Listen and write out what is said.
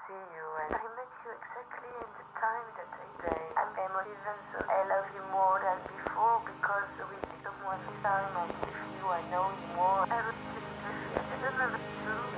see you, and I met you exactly in the time that I say. I'm emotive, so I love you more than before because with someone this time I give you, I know you more. I respect you, I don't know what to do.